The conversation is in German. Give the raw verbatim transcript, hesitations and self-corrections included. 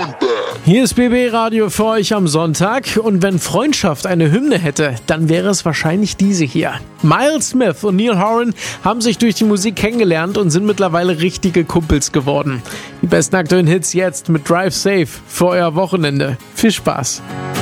Hier ist B B Radio für euch am Sonntag und wenn Freundschaft eine Hymne hätte, dann wäre es wahrscheinlich diese hier. Miles Smith und Neil Horan haben sich durch die Musik kennengelernt und sind mittlerweile richtige Kumpels geworden. Die besten aktuellen Hits jetzt mit Drive Safe für euer Wochenende. Viel Spaß!